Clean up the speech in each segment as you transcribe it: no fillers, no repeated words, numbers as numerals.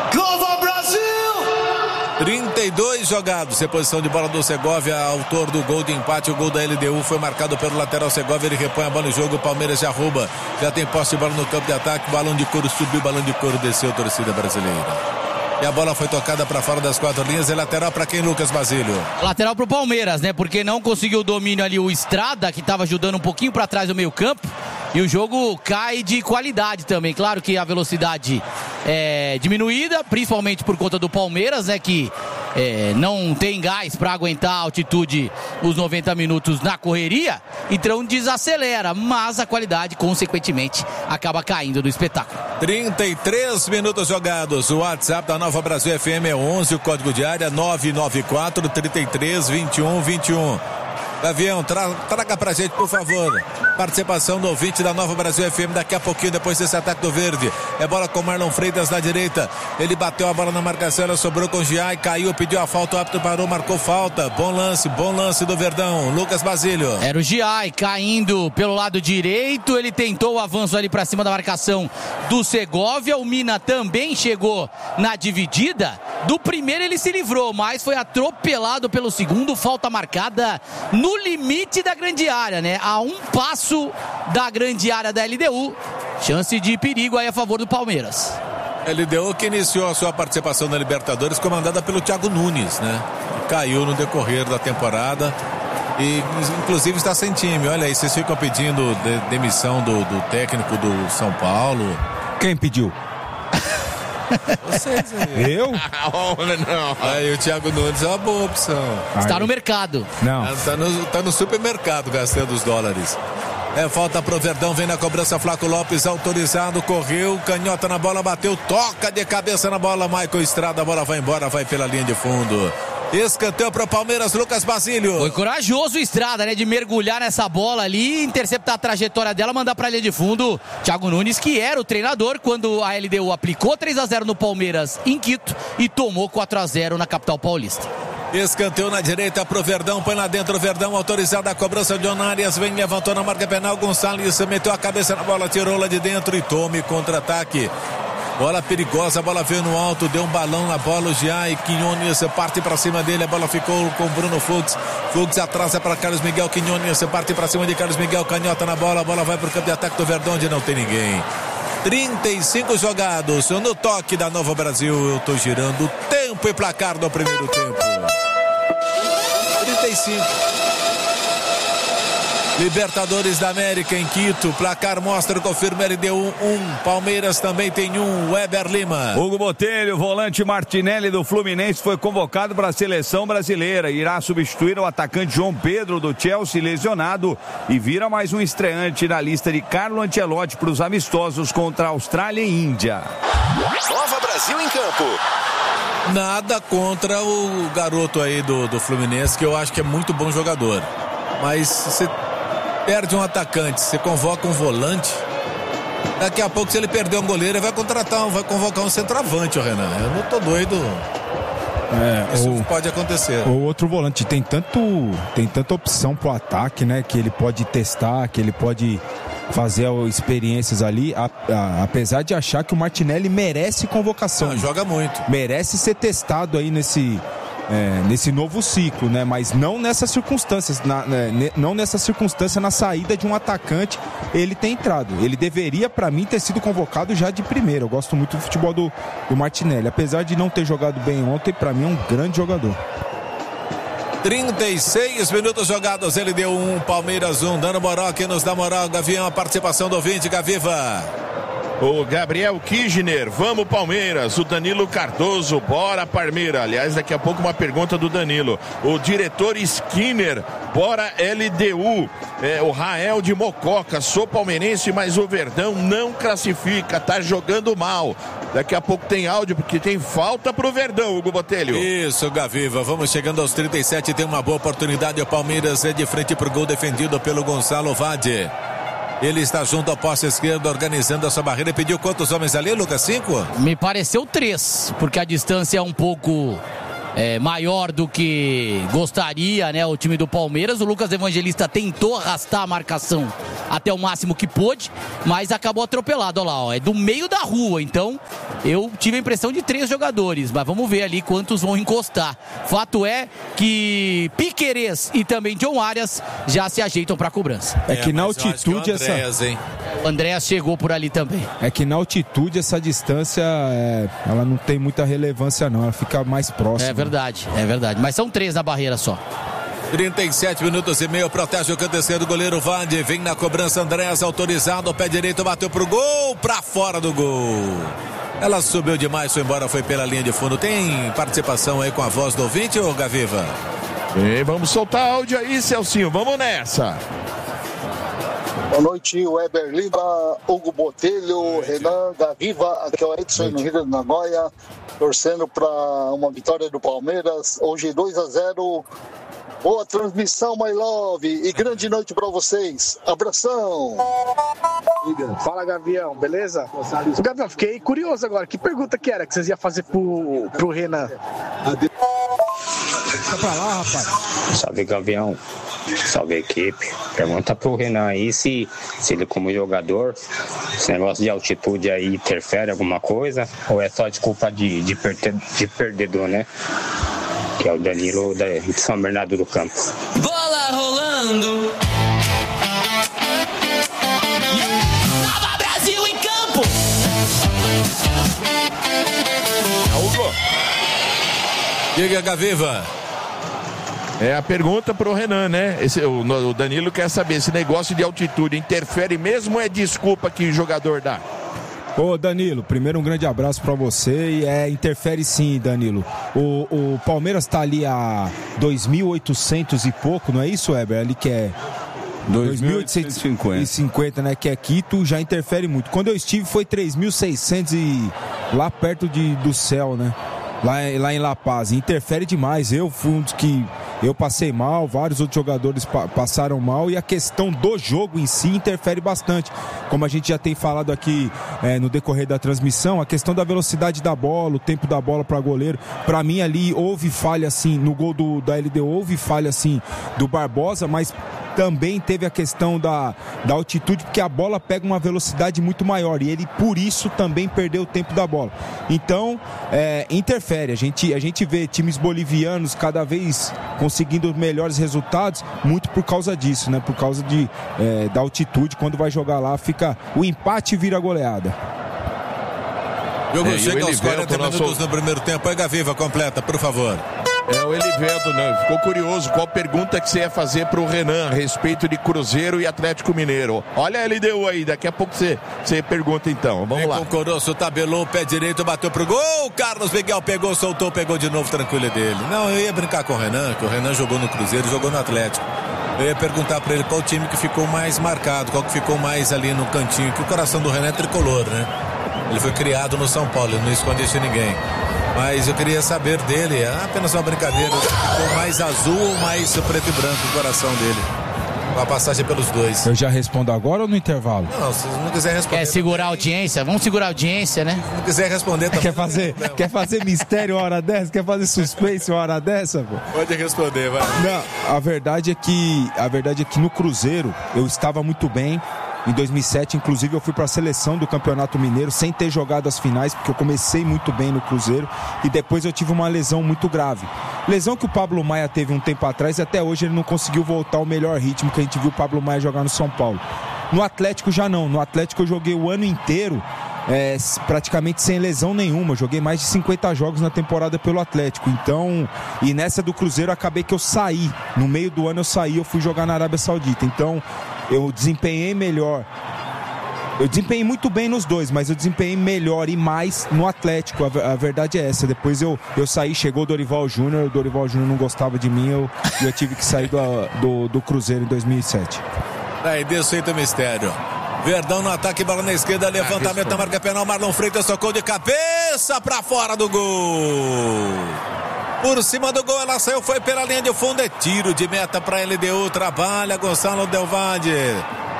Nova Brasil! 32 jogados, reposição de bola do Segovia, autor do gol de empate, o gol da LDU foi marcado pelo lateral Segovia, ele repõe a bola no jogo, o Palmeiras já rouba, já tem posse de bola no campo de ataque, balão de couro subiu, balão de couro desceu, torcida brasileira. E a bola foi tocada para fora das 4 linhas, é lateral para quem, Lucas Basílio? Lateral pro Palmeiras, né? Porque não conseguiu o domínio ali o Estrada, que estava ajudando um pouquinho para trás do meio campo. E o jogo cai de qualidade também. Claro que a velocidade é diminuída, principalmente por conta do Palmeiras, né? Que não tem gás para aguentar a altitude os 90 minutos na correria. Então desacelera, mas a qualidade, consequentemente, acaba caindo do espetáculo. 33 minutos jogados. O WhatsApp da Nova Brasil FM é 11, o código de área 994 33 21 21. Gavião, traga pra gente, por favor, participação do ouvinte da Nova Brasil FM daqui a pouquinho, depois desse ataque do Verde. É bola com Marlon Freitas na direita, ele bateu a bola na marcação, ela sobrou com o Giai, caiu, pediu a falta, o árbitro parou, marcou falta. Bom lance do Verdão. Lucas Basílio. Era o Giai caindo pelo lado direito, ele tentou o avanço ali pra cima da marcação do Segovia, o Mina também chegou na dividida. Do primeiro ele se livrou, mas foi atropelado pelo segundo, falta marcada no limite da grande área, né? A um passo da grande área da LDU. Chance de perigo aí a favor do Palmeiras. LDU que iniciou a sua participação na Libertadores, comandada pelo Thiago Nunes, né? Caiu no decorrer da temporada e inclusive está sem time. Olha aí, vocês ficam pedindo demissão do técnico do São Paulo. Quem pediu? Vocês aí. Eu? Não. Aí o Thiago Nunes é uma boa opção. Está no mercado. Não. Tá no supermercado gastando os dólares. Falta pro Verdão, vem na cobrança Flaco Lopes, autorizado, correu, canhota na bola, bateu, toca de cabeça na bola, Michael Estrada, a bola vai embora, vai pela linha de fundo. Escanteio para o Palmeiras, Lucas Basílio. Foi corajoso o Estrada, né? De mergulhar nessa bola ali, interceptar a trajetória dela, mandar para a linha de fundo. Thiago Nunes, que era o treinador quando a LDU aplicou 3-0 no Palmeiras em Quito e tomou 4-0 na capital paulista. Escanteio na direita pro Verdão, põe lá dentro o Verdão, autorizado a cobrança de Onárias, vem, levantou na marca penal, Gonçalves meteu a cabeça na bola, tirou lá de dentro e tome contra-ataque. Bola perigosa, a bola veio no alto, deu um balão na bola, o Giai, Quinones parte pra cima dele, a bola ficou com Bruno Fux. Fux atrasa para Carlos Miguel, Quinones parte pra cima de Carlos Miguel, canhota na bola, a bola vai pro campo de ataque do Verdão, onde não tem ninguém. 35 jogados, no toque da Nova Brasil, eu tô girando o tempo e placar do primeiro tempo. 35. Libertadores da América em Quito, placar mostra, confirma LDU 1, Palmeiras também tem 1, Weber Lima. Hugo Botelho, volante Martinelli do Fluminense, foi convocado para a seleção brasileira, irá substituir o atacante João Pedro do Chelsea, lesionado, e vira mais um estreante na lista de Carlo Ancelotti para os amistosos contra Austrália e Índia. Nova Brasil em campo. Nada contra o garoto aí do Fluminense, que eu acho que é muito bom jogador, mas você perde um atacante, você convoca um volante, daqui a pouco, se ele perder um goleiro, ele vai convocar um centroavante, o Renan. Eu não tô doido. Isso pode acontecer. O outro volante tem tanta opção pro ataque, né? Que ele pode testar, que ele pode fazer experiências ali, apesar de achar que o Martinelli merece convocação. Joga muito. Merece ser testado aí nesse novo ciclo, né? Mas não nessas circunstâncias, não nessa circunstância na saída de um atacante, ele tem entrado. Ele deveria, para mim, ter sido convocado já de primeira. Eu gosto muito do futebol do Martinelli, apesar de não ter jogado bem ontem, para mim é um grande jogador. 36 minutos jogados, ele deu 1, Palmeiras 1, dando moral, quem nos dá moral, Gavião, a participação do ouvinte, Gaviva. O Gabriel Kirchner, vamos Palmeiras. O Danilo Cardoso, bora Palmeiras. Aliás, daqui a pouco uma pergunta do Danilo. O diretor Skinner, bora LDU. O Rael de Mococa, sou palmeirense, mas o Verdão não classifica, tá jogando mal. Daqui a pouco tem áudio, porque tem falta pro Verdão, Hugo Botelho. Isso, Gaviva, vamos chegando aos 37, tem uma boa oportunidade. O Palmeiras é de frente pro gol, defendido pelo Gonçalo Vade. Ele está junto ao poste esquerdo, organizando a sua barreira. Pediu quantos homens ali, Lucas? 5? Me pareceu 3, porque a distância é um pouco maior do que gostaria, né, o time do Palmeiras. O Lucas Evangelista tentou arrastar a marcação até o máximo que pôde, mas acabou atropelado. Olha lá, ó, é do meio da rua, então eu tive a impressão de 3 jogadores, mas vamos ver ali quantos vão encostar. Fato é que Piquerez e também John Arias já se ajeitam para a cobrança. É que na altitude o Andréas chegou por ali também. É que na altitude essa distância ela não tem muita relevância não, ela fica mais próxima. É verdade, mas são 3 na barreira só. 37 minutos e meio, protege o canto esquerdo, goleiro Vande, vem na cobrança, Andréas autorizado, pé direito, bateu pro gol, pra fora do gol. Ela subiu demais, foi embora, foi pela linha de fundo. Tem participação aí com a voz do ouvinte, ô Gaviva? E vamos soltar áudio aí, Celcinho, vamos nessa. Boa noite, Weber Lima, Hugo Botelho, Renan, Gaviva, aqui é o Edson no Rio de Nagoya, torcendo para uma vitória do Palmeiras, hoje 2-0. Boa transmissão, my love, e grande noite para vocês. Abração! Fala, Gavião, beleza? Gavião, fiquei curioso agora. Que pergunta que era que vocês iam fazer pro Renan? Tá pra lá, rapaz. Salve, Gavião. Salve, equipe. Pergunta pro Renan aí se ele, como jogador, esse negócio de altitude aí interfere alguma coisa ou é só desculpa de perdedor, né? Que é o Danilo de São Bernardo do Campo. Bola rolando. Nova Brasil em campo. Hugo. Diga, Gaviva. É a pergunta pro Renan, né? O Danilo quer saber, esse negócio de altitude interfere mesmo ou é desculpa que o jogador dá? Ô Danilo, primeiro um grande abraço pra você e interfere sim, Danilo. O Palmeiras tá ali a 2.800 e pouco, não é isso, Weber? Ali que é 2.850, né? Que é Quito, já interfere muito. Quando eu estive foi 3.600 e lá perto do céu, né? Lá em La Paz, interfere demais. Eu fui um dos que eu passei mal, vários outros jogadores passaram mal, e a questão do jogo em si interfere bastante, como a gente já tem falado aqui no decorrer da transmissão. A questão da velocidade da bola, o tempo da bola para goleiro, para mim ali houve falha assim no gol da LDU, houve falha assim do Barbosa, mas também teve a questão da altitude, porque a bola pega uma velocidade muito maior e ele por isso também perdeu o tempo da bola. Então interfere. A gente vê times bolivianos cada vez conseguindo melhores resultados muito por causa disso, né? Por causa da altitude. Quando vai jogar lá, o empate vira goleada. Jogo chega aos 40 minutos no primeiro tempo. Aí, Gaviva, completa, por favor. O Elivelto, né? Ficou curioso qual pergunta que você ia fazer pro Renan a respeito de Cruzeiro e Atlético Mineiro. Olha a LDU aí, daqui a pouco você pergunta então. Vamos lá. O Coroço tabelou, pé direito, bateu pro gol. Carlos Miguel pegou, soltou, pegou de novo, tranquilo dele. Não, eu ia brincar com o Renan, que o Renan jogou no Cruzeiro, jogou no Atlético. Eu ia perguntar pra ele qual time que ficou mais marcado, qual que ficou mais ali no cantinho, que o coração do Renan é tricolor, né? Ele foi criado no São Paulo, ele não esconde isso de ninguém. Mas eu queria saber dele, é apenas uma brincadeira, ficou mais azul ou mais preto e branco o coração dele? Com a passagem pelos dois. Eu já respondo agora ou no intervalo? Não, se não quiser responder... Quer segurar a audiência? Vamos segurar a audiência, né? Se não quiser responder... Quer fazer mistério uma hora dessa? Quer fazer suspense uma hora dessa? Pô? Pode responder, vai. Não, a verdade é que no Cruzeiro eu estava muito bem. Em 2007, inclusive, eu fui para a seleção do Campeonato Mineiro sem ter jogado as finais, porque eu comecei muito bem no Cruzeiro e depois eu tive uma lesão muito grave. Lesão que o Pablo Maia teve um tempo atrás e até hoje ele não conseguiu voltar ao melhor ritmo que a gente viu o Pablo Maia jogar no São Paulo. No Atlético já não. No Atlético eu joguei o ano inteiro praticamente sem lesão nenhuma. Eu joguei mais de 50 jogos na temporada pelo Atlético. Então, e nessa do Cruzeiro acabei que eu saí. No meio do ano eu fui jogar na Arábia Saudita. Então, eu desempenhei melhor. Eu desempenhei muito bem nos dois, mas eu desempenhei melhor e mais no Atlético. A verdade é essa. Depois eu saí, chegou o Dorival Júnior. O Dorival Júnior não gostava de mim. Eu tive que sair do Cruzeiro em 2007. Aí, desfeito o mistério. Verdão no ataque, bola na esquerda, levantamento da marca penal, Marlon Freitas socou de cabeça pra fora do gol. Por cima do gol, ela saiu, foi pela linha de fundo, é tiro de meta pra LDU, trabalha Gonçalo Del Valle.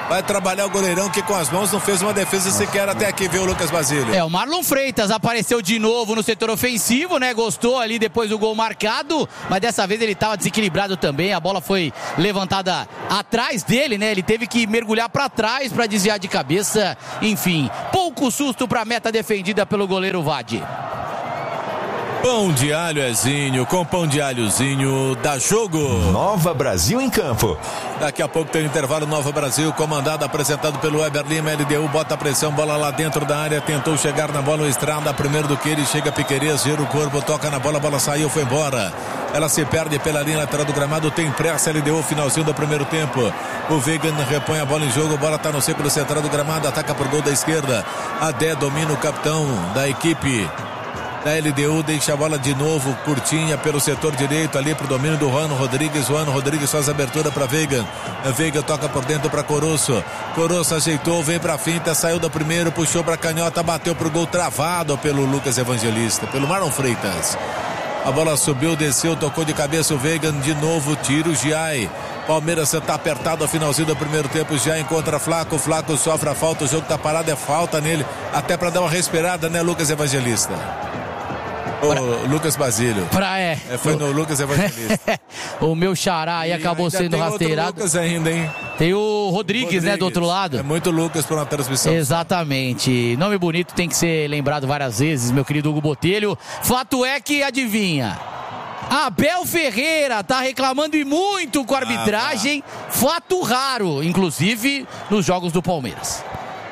Vai trabalhar o goleirão que com as mãos não fez uma defesa sequer até aqui, viu, Lucas Basílio? O Marlon Freitas apareceu de novo no setor ofensivo, né? Gostou ali depois do gol marcado, mas dessa vez ele estava desequilibrado também. A bola foi levantada atrás dele, né? Ele teve que mergulhar para trás para desviar de cabeça. Enfim, pouco susto para a meta defendida pelo goleiro Vade. Pão de alho Ezinho, com pão de alhozinho, dá jogo. Nova Brasil em campo. Daqui a pouco tem intervalo. Nova Brasil, comandado, apresentado pelo Weber Lima. LDU bota a pressão, bola lá dentro da área, tentou chegar na bola, o Estrada, primeiro do que ele, chega Piquerez, gira o corpo, toca na bola, a bola saiu, foi embora. Ela se perde pela linha lateral do gramado, tem pressa, LDU, finalzinho do primeiro tempo. O Vegan repõe a bola em jogo, a bola está no círculo central do gramado, ataca por gol da esquerda. Adé domina o capitão da equipe da LDU, deixa a bola de novo curtinha pelo setor direito ali pro domínio do Juan Rodrigues. Juan Rodrigues faz a abertura para Veiga. Veiga toca por dentro para Coroço. Coroço ajeitou, vem pra finta, saiu do primeiro, puxou pra canhota, bateu pro gol, travado pelo Lucas Evangelista, pelo Marlon Freitas. A bola subiu, desceu, tocou de cabeça o Veiga, de novo tira o Giai. Palmeiras está apertado ao finalzinho do primeiro tempo, já encontra Flaco, Flaco sofre a falta, o jogo tá parado, é falta nele, até para dar uma respirada, né, Lucas Evangelista? O Lucas Basílio. Foi no Lucas Evangelista. O meu xará aí acabou sendo rasteirado. Lucas ainda, hein? Tem o Rodrigues, né, do outro lado. É muito Lucas para uma transmissão. Exatamente. Nome bonito tem que ser lembrado várias vezes, meu querido Hugo Botelho. Fato é que, adivinha, Abel Ferreira tá reclamando e muito com a arbitragem. Fato raro, inclusive nos jogos do Palmeiras.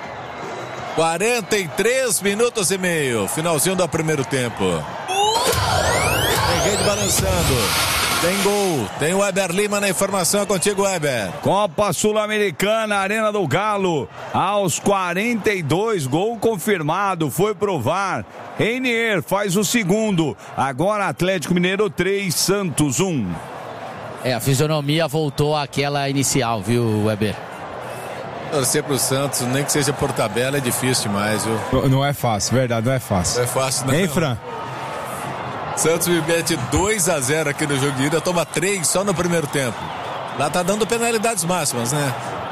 43 minutos e meio, finalzinho do primeiro tempo. Tem rede balançando, tem gol, tem o Weber Lima na informação, é contigo, Weber. Copa Sul-Americana, Arena do Galo, aos 42, gol confirmado, foi pro VAR. Reinier faz o segundo, agora Atlético Mineiro 3, Santos 1. A fisionomia voltou àquela inicial, viu, Weber? Torcer pro Santos, nem que seja por tabela, é difícil demais, viu? Não é fácil, verdade, não é fácil. Não é fácil, não. Hein, Fran? Santos me mete 2-0 aqui no jogo de ida, toma 3 só no primeiro tempo. Lá tá dando penalidades máximas, né?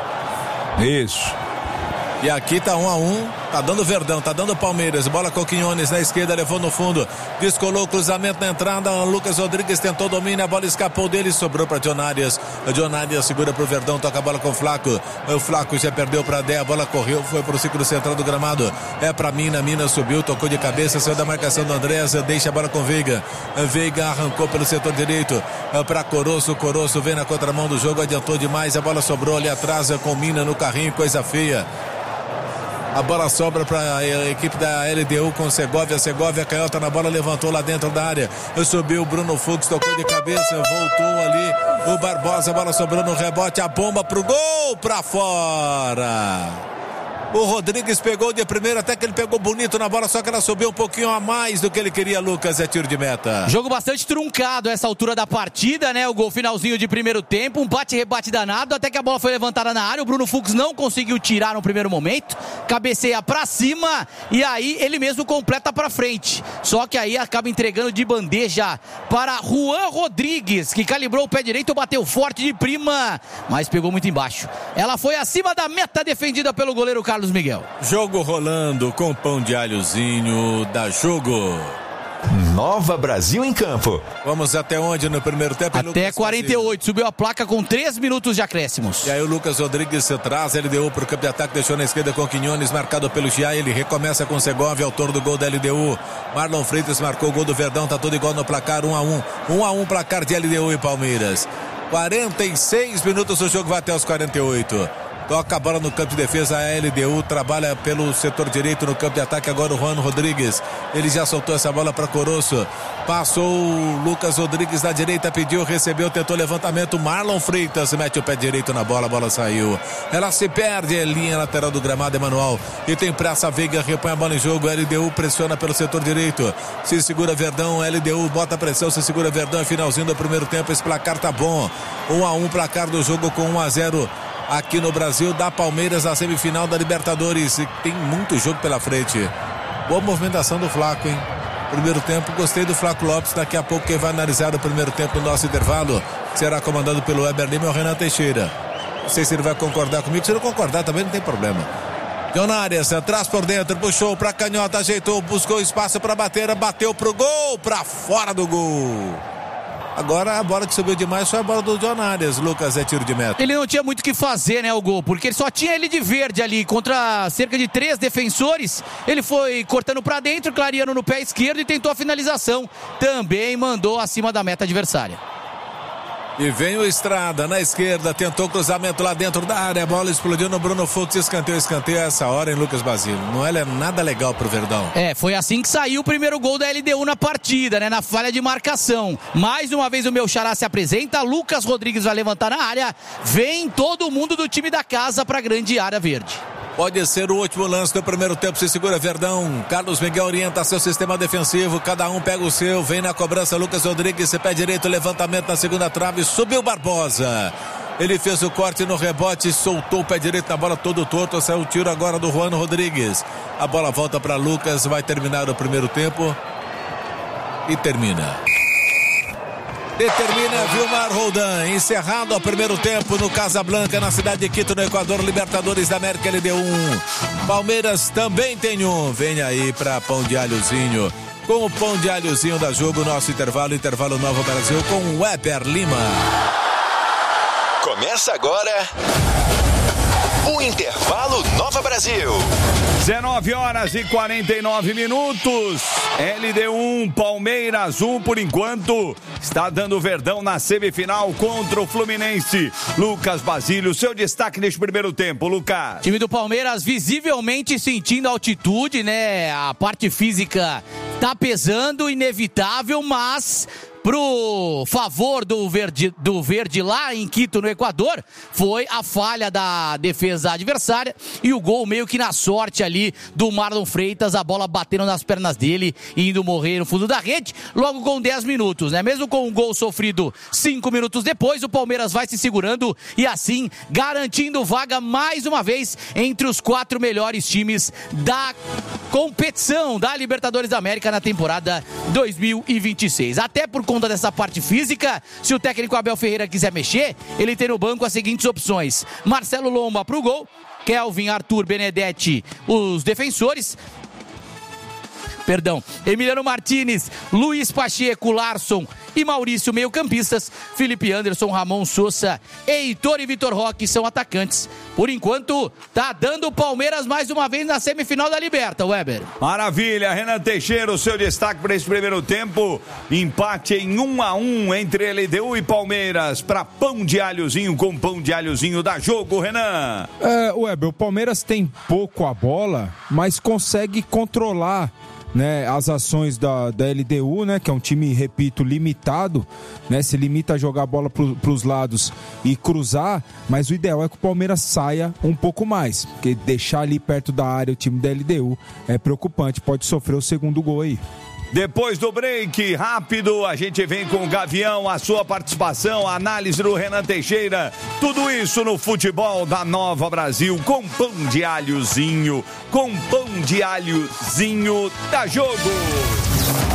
Isso. E aqui tá 1-1, tá dando Verdão, tá dando Palmeiras, bola com Quinones na esquerda, levou no fundo, descolou o cruzamento na entrada, Lucas Rodrigues tentou domínio, a bola escapou dele, sobrou pra John Arias segura pro Verdão, toca a bola com o Flaco já perdeu pra Dé, a bola correu, foi pro círculo central do gramado, é pra Mina subiu, tocou de cabeça, saiu da marcação do Andrés, deixa a bola com Veiga arrancou pelo setor direito, pra Coroço vem na contramão do jogo, adiantou demais, a bola sobrou ali atrás, com Mina no carrinho, coisa feia. A bola sobra para a equipe da LDU com Segovia, canhota na bola, levantou lá dentro da área. Subiu o Bruno Fux, tocou de cabeça, voltou ali o Barbosa, a bola sobrou no rebote, a bomba pro gol, pra fora. O Rodrigues pegou de primeira, até que ele pegou bonito na bola, só que ela subiu um pouquinho a mais do que ele queria, Lucas, é tiro de meta. Jogo bastante truncado essa altura da partida, né? O gol finalzinho de primeiro tempo, um bate-rebate danado, até que a bola foi levantada na área, o Bruno Fux não conseguiu tirar no primeiro momento, cabeceia pra cima e aí ele mesmo completa pra frente. Só que aí acaba entregando de bandeja para Juan Rodrigues, que calibrou o pé direito, bateu forte de prima, mas pegou muito embaixo. Ela foi acima da meta defendida pelo goleiro Carlos Miguel. Jogo rolando com pão de alhozinho, dá jogo. Nova Brasil em campo. Vamos até onde no primeiro tempo? Até 48, subiu a placa com 3 minutos de acréscimos. E aí o Lucas Rodrigues se traz, ele deu pro campo de ataque, deixou na esquerda com Quinones, marcado pelo Giai, ele recomeça com Segovia, autor do gol da LDU. Marlon Freitas marcou o gol do Verdão, tá tudo igual no placar, 1-1. 1-1 placar de LDU e Palmeiras. 46 minutos, o jogo vai até os 48. Toca a bola no campo de defesa, a LDU trabalha pelo setor direito no campo de ataque, agora o Juan Rodrigues, ele já soltou essa bola para Coroço, passou o Lucas Rodrigues na direita, pediu, recebeu, tentou levantamento, Marlon Freitas mete o pé direito na bola, a bola saiu, ela se perde, linha lateral do gramado, Emanuel, e tem pressa, Veiga repõe a bola em jogo, a LDU pressiona pelo setor direito, se segura Verdão, a LDU bota a pressão, se segura Verdão, é finalzinho do primeiro tempo, esse placar tá bom, 1-1 placar do jogo com 1-0 aqui no Brasil, da Palmeiras na semifinal da Libertadores. E tem muito jogo pela frente. Boa movimentação do Flaco, hein? Primeiro tempo, gostei do Flaco Lopes. Daqui a pouco quem vai analisar o primeiro tempo no nosso intervalo será comandado pelo Weber Lima e o Renan Teixeira. Não sei se ele vai concordar comigo. Se ele concordar também não tem problema. John Arias, traz por dentro, puxou pra canhota, ajeitou, buscou espaço pra bater, bateu pro gol, pra fora do gol. Agora a bola que subiu demais foi a bola do John Arias. Lucas, é tiro de meta. Ele não tinha muito o que fazer, né, o gol, porque ele só tinha ele de verde ali contra cerca de 3 defensores. Ele foi cortando pra dentro, clareando no pé esquerdo e tentou a finalização. Também mandou acima da meta adversária. E vem o Estrada na esquerda, tentou cruzamento lá dentro da área, a bola explodiu no Bruno Fux, escanteio essa hora em Lucas Basílio. Não é nada legal pro Verdão. Foi assim que saiu o primeiro gol da LDU na partida, né, na falha de marcação. Mais uma vez o meu xará se apresenta, Lucas Rodrigues vai levantar na área, vem todo mundo do time da casa pra grande área verde. Pode ser o último lance do primeiro tempo, se segura Verdão. Carlos Miguel orienta seu sistema defensivo, cada um pega o seu, vem na cobrança Lucas Rodrigues, pé direito, levantamento na segunda trave, subiu Barbosa. Ele fez o corte no rebote, soltou o pé direito na bola todo torto, saiu o tiro agora do Juan Rodrigues. A bola volta para Lucas, vai terminar o primeiro tempo e termina. Determina Vilmar Roldan, encerrado o primeiro tempo no Casablanca, na cidade de Quito, no Equador, Libertadores da América LD1. Palmeiras também tem um, vem aí pra Pão de Alhozinho. Com o Pão de Alhozinho da Jogo, nosso intervalo Nova Brasil com Weber Lima. Começa agora o Intervalo Nova Brasil. 19h49. LD1, Palmeiras 1 por enquanto. Está dando Verdão na semifinal contra o Fluminense. Lucas Basílio, seu destaque neste primeiro tempo, Lucas. Time do Palmeiras visivelmente sentindo a altitude, né? A parte física tá pesando, inevitável, mas pro favor do verde lá em Quito, no Equador, foi a falha da defesa adversária e o gol meio que na sorte ali do Marlon Freitas, a bola batendo nas pernas dele e indo morrer no fundo da rede, logo com 10 minutos, né? Mesmo com um gol sofrido 5 minutos depois, o Palmeiras vai se segurando e assim garantindo vaga mais uma vez entre os 4 melhores times da competição da Libertadores da América na temporada 2026. Até por conta dessa parte física, se o técnico Abel Ferreira quiser mexer, ele tem no banco as seguintes opções: Marcelo Lomba pro gol, Kelvin, Arthur, Benedetti, os defensores, Emiliano Martínez, Luiz Pacheco, Larson e Maurício, meio-campistas, Felipe Anderson, Ramon Sousa, Heitor e Vitor Roque são atacantes. Por enquanto, tá dando o Palmeiras mais uma vez na semifinal da Liberta, Weber. Maravilha, Renan Teixeira, o seu destaque para esse primeiro tempo, empate em 1-1 entre LDU e Palmeiras, para Pão de Alhozinho com Pão de Alhozinho da Jogo, Renan. Weber, o Palmeiras tem pouco a bola, mas consegue controlar, né, as ações da LDU, né, que é um time, repito, limitado, né, se limita a jogar a bola para os lados e cruzar, mas o ideal é que o Palmeiras saia um pouco mais, porque deixar ali perto da área o time da LDU é preocupante, pode sofrer o segundo gol aí. Depois do break, rápido, a gente vem com o Gavião, a sua participação, a análise do Renan Teixeira, tudo isso no futebol da Nova Brasil, com Pão de Alhozinho da Jogo.